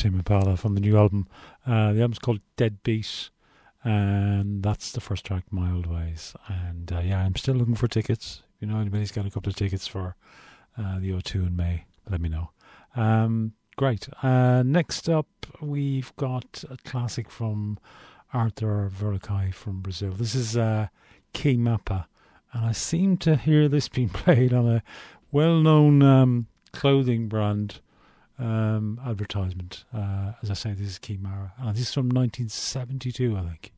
Tame Impala from the new album. The album's called Deadbeat, and that's the first track, My Old Ways. And I'm still looking for tickets. You know, anybody's got a couple of tickets for the O2 in May, let me know. Great. Next up, we've got a classic from Arthur Verocai from Brazil. This is Que Mapa, and I seem to hear this being played on a well-known clothing brand advertisement. As I say, this is Que Mara, and this is from 1972, I think.